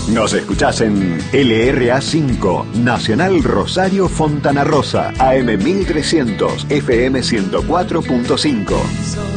Nos escuchás en LRA5, Nacional Rosario Fontana Rosa, AM 1300, FM 104.5.